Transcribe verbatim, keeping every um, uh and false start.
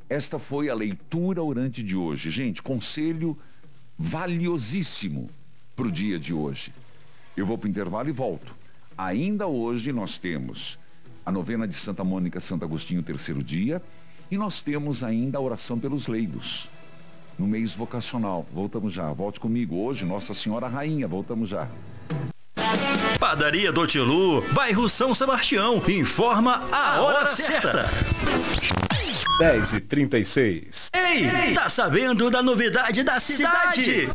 Esta foi a leitura orante de hoje. Gente, conselho valiosíssimo para o dia de hoje. Eu vou para o intervalo e volto. Ainda hoje nós temos a novena de Santa Mônica, Santo Agostinho, terceiro dia, e nós temos ainda a oração pelos leigos, no mês vocacional. Voltamos já. Volte comigo hoje, Nossa Senhora Rainha. Voltamos já. Padaria do Tilu, bairro São Sebastião. Informa a hora certa. dez e trinta e seis. Ei, tá sabendo da novidade da cidade?